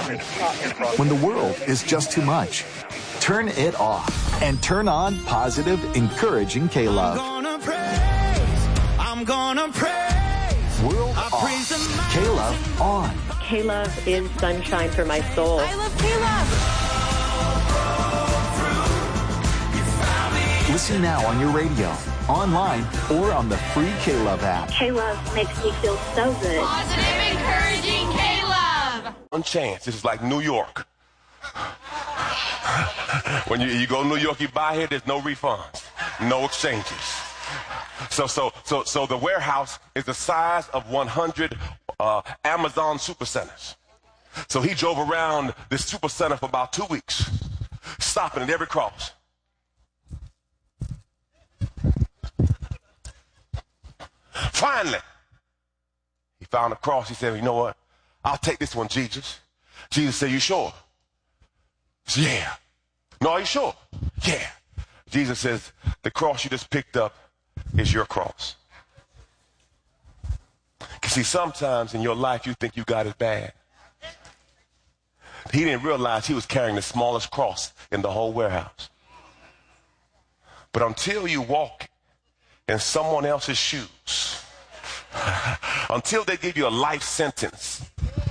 When the world is just too much, turn it off and turn on positive, encouraging K-Love. I'm gonna praise. World off. K-Love on. K-Love is sunshine for my soul. I love K-Love. Listen now on your radio, online, or on the free K-Love app. K-Love makes me feel so good. Positive, encouraging K-Love. One chance. This is like New York. When you go to New York, you buy here, there's no refunds, no exchanges. So the warehouse is the size of 100 Amazon supercenters. So he drove around this supercenter for about 2 weeks, stopping at every cross. Finally, he found a cross. He said, you know what? I'll take this one, Jesus. Jesus said, you sure? Said, yeah. No, are you sure? Yeah. Jesus says, the cross you just picked up is your cross. You see, sometimes in your life you think you got it bad. He didn't realize he was carrying the smallest cross in the whole warehouse. But until you walk in someone else's shoes, until they give you a life sentence,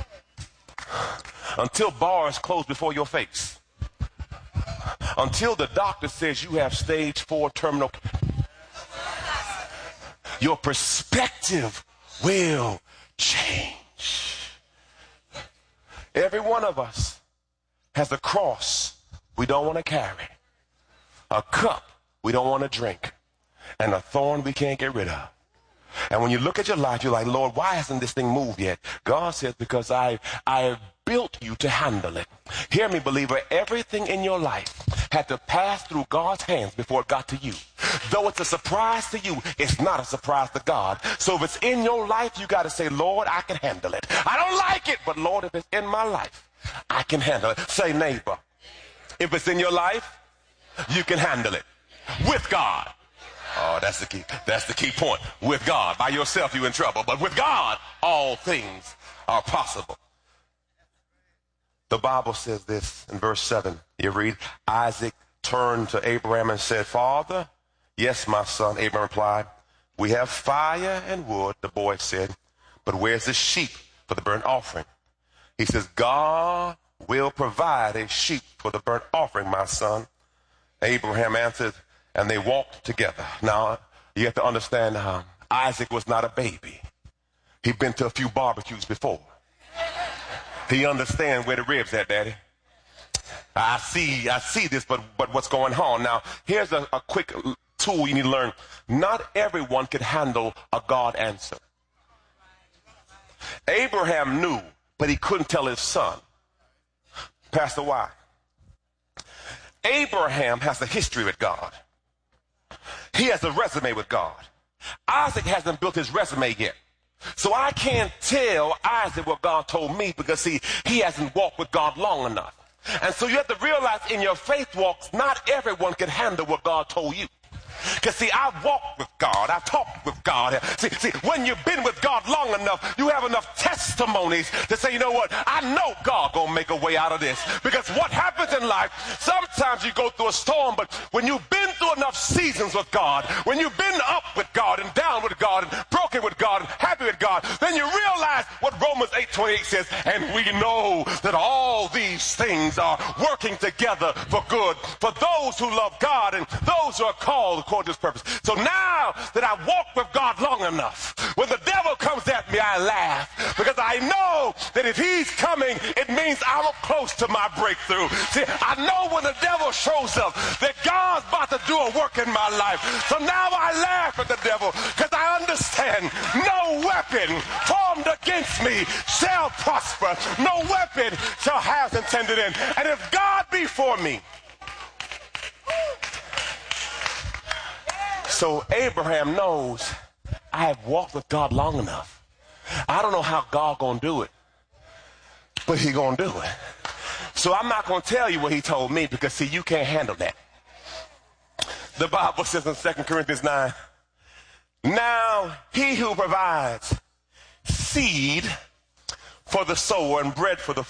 until bars close before your face, until the doctor says you have stage 4 terminal, your perspective will change. Every one of us has a cross we don't want to carry, a cup we don't want to drink, and a thorn we can't get rid of. And when you look at your life, you're like, Lord, why hasn't this thing moved yet? God says, because I have built you to handle it. Hear me, believer, everything in your life had to pass through God's hands before it got to you. Though it's a surprise to you, it's not a surprise to God. So if it's in your life, you got to say, Lord, I can handle it. I don't like it, but Lord, if it's in my life, I can handle it. Say, neighbor, if it's in your life, you can handle it. With God. Oh, that's the key. That's the key point. With God. By yourself, you're in trouble. But with God, all things are possible. The Bible says this in verse 7. You read, Isaac turned to Abraham and said, Father, yes, my son. Abraham replied, we have fire and wood, the boy said, but where's the sheep for the burnt offering? He says, God will provide a sheep for the burnt offering, my son. Abraham answered, and they walked together. Now, you have to understand, Isaac was not a baby. He'd been to a few barbecues before. He understands where the ribs at, Daddy. I see this, but what's going on? Now, here's a quick tool you need to learn. Not everyone could handle a God answer. Abraham knew, but he couldn't tell his son. Pastor, why? Abraham has a history with God. He has a resume with God. Isaac hasn't built his resume yet. So I can't tell Isaac what God told me because, see, he hasn't walked with God long enough. And so you have to realize in your faith walks, not everyone can handle what God told you. Because, see, I've walked with God. I've talked with God. See, when you've been with God long enough, you have enough testimonies to say, you know what, I know God gonna make a way out of this. Because what happens in life, sometimes you go through a storm, but when you've been through enough seasons with God, when you've been up with God and down with God and broken with God and happy with God, then you realize what Romans 8:28 says, and we know that all these things are working together for good for those who love God and those who are called according to his purpose. So now that I walked with God long enough, when the devil comes at me, I laugh because I know that if he's coming, it means I'm close to my breakthrough. See, I know when the devil shows up that God's about to do a work in my life. So now I laugh at the devil because I understand no weapon formed against me shall prosper. No weapon shall have intended in. And if God be for me. So Abraham knows I have walked with God long enough. I don't know how God gonna do it, but he gonna do it. So I'm not gonna tell you what he told me because, see, you can't handle that. The Bible says in 2 Corinthians 9, now he who provides seed for the sower and bread for the